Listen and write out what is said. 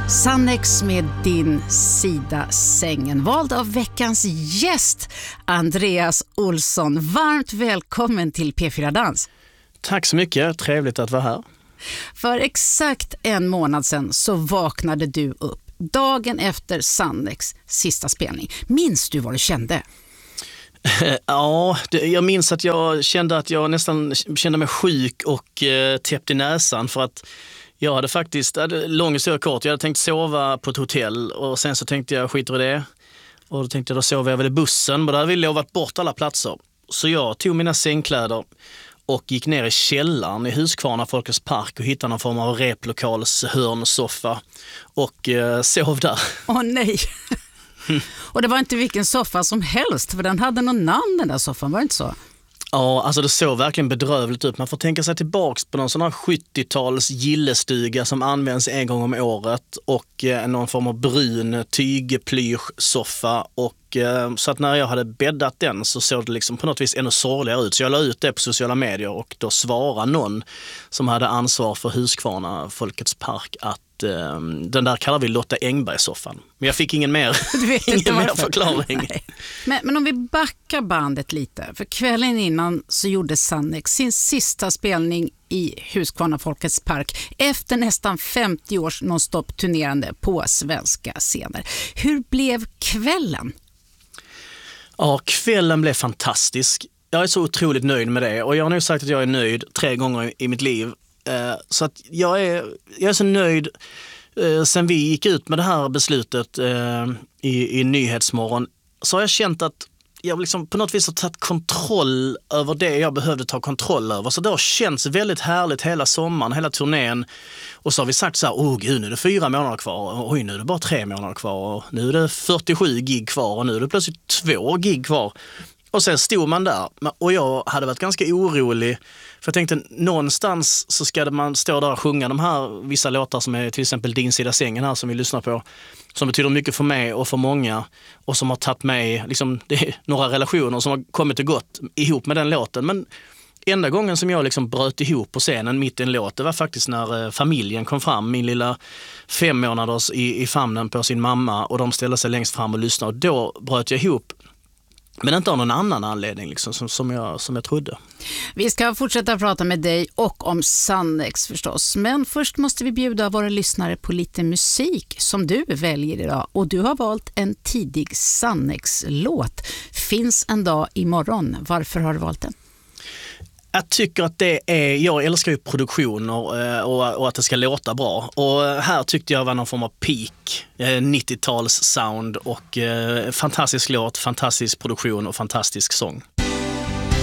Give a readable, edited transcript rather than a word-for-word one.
Sannex med din sida sängen. Vald av veckans gäst, Andreas Olsson. Varmt välkommen till P4 Dans. Tack så mycket, trevligt att vara här. För exakt en månad sedan så vaknade du upp. Dagen efter Sannex sista spelning. Minns du vad du kände? Ja, jag minns att jag kände att jag nästan kände mig sjuk och täppt i näsan för att jag hade faktiskt, lång historia kort, jag hade tänkt sova på ett hotell och sen så tänkte jag skiter i det. Och då tänkte jag då sover jag väl i bussen, men då hade vi lovat bort alla platser. Så jag tog mina sängkläder och gick ner i källaren i Huskvarna Folkets park och hittade någon form av replokals hörnsoffa och sov där. Åh nej! Och det var inte vilken soffa som helst, för den hade någon namn, den där soffan, var det inte så? Ja, alltså det såg verkligen bedrövligt ut. Man får tänka sig tillbaks på någon sån här 70-tals gillestuga som används en gång om året och någon form av brun tygplyschsoffa. Och så att när jag hade bäddat den så såg det liksom på något vis ännu sorgligare ut. Så jag la ut det på sociala medier och då svarade någon som hade ansvar för Huskvarna Folkets park att den där kallar vi Lotta Engberg-soffan. Men jag fick ingen mer förklaring. Men om vi backar bandet lite. För kvällen innan så gjorde Sannex sin sista spelning i Huskvarna Folkets park efter nästan 50 års non-stop turnerande på svenska scener. Hur blev kvällen? Ja, kvällen blev fantastisk. Jag är så otroligt nöjd med det och jag har nu sagt att jag är nöjd 3 gånger i mitt liv. Så att jag är så nöjd sen vi gick ut med det här beslutet i Nyhetsmorgon, så har jag känt att jag liksom på något vis har tagit kontroll över det jag behövde ta kontroll över. Så det har känts väldigt härligt hela sommaren, hela turnén. Och så har vi sagt så här, gud, nu är det 4 månader kvar. Oj, nu är det bara 3 månader kvar. Och nu är det 47 gig kvar och nu är det plötsligt 2 gig kvar. Och sen stod man där och jag hade varit ganska orolig. För jag tänkte, någonstans så ska man stå där och sjunga de här vissa låtar som är till exempel Din sida sängen här som vi lyssnar på. Som betyder mycket för mig och för många. Och som har tagit mig, liksom, det är några relationer som har kommit och gått ihop med den låten. Men enda gången som jag liksom bröt ihop på scenen mitt i en låt, det var faktiskt när familjen kom fram. Min lilla 5 månaders i famnen på sin mamma och de ställde sig längst fram och lyssnade. Och då bröt jag ihop. Men inte av någon annan anledning liksom, som jag trodde. Vi ska fortsätta prata med dig och om Sannex förstås. Men först måste vi bjuda våra lyssnare på lite musik som du väljer idag. Och du har valt en tidig Sannex-låt. Finns en dag imorgon. Varför har du valt den? Jag tycker att jag älskar ju produktioner och att det ska låta bra. Och här tyckte jag var någon form av peak, 90-tals sound och fantastisk låt, fantastisk produktion och fantastisk sång.